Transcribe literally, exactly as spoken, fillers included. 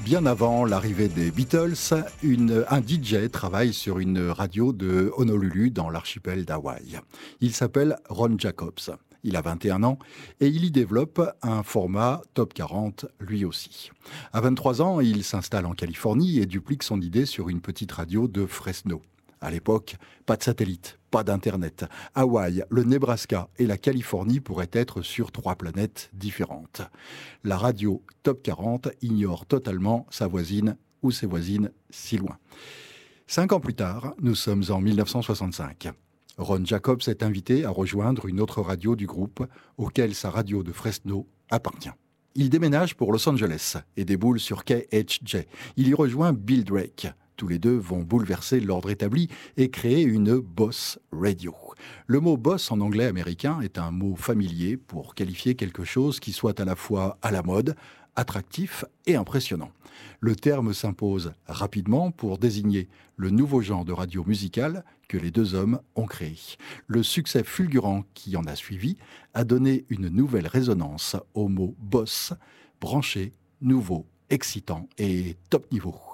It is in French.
Bien avant l'arrivée des Beatles, une, un D J travaille sur une radio de Honolulu dans l'archipel d'Hawaï. Il s'appelle Ron Jacobs. Il a vingt et un ans et il y développe un format top quarante lui aussi. À vingt-trois ans, il s'installe en Californie et duplique son idée sur une petite radio de Fresno. À l'époque, pas de satellite, pas d'internet. Hawaï, le Nebraska et la Californie pourraient être sur trois planètes différentes. La radio Top quarante ignore totalement sa voisine ou ses voisines si loin. Cinq ans plus tard, nous sommes en mille neuf cent soixante-cinq. Ron Jacobs est invité à rejoindre une autre radio du groupe, auquel sa radio de Fresno appartient. Il déménage pour Los Angeles et déboule sur K H J. Il y rejoint Bill Drake. Tous les deux vont bouleverser l'ordre établi et créer une boss radio. Le mot boss en anglais américain est un mot familier pour qualifier quelque chose qui soit à la fois à la mode, attractif et impressionnant. Le terme s'impose rapidement pour désigner le nouveau genre de radio musicale que les deux hommes ont créé. Le succès fulgurant qui en a suivi a donné une nouvelle résonance au mot boss, branché, nouveau, excitant et top niveau.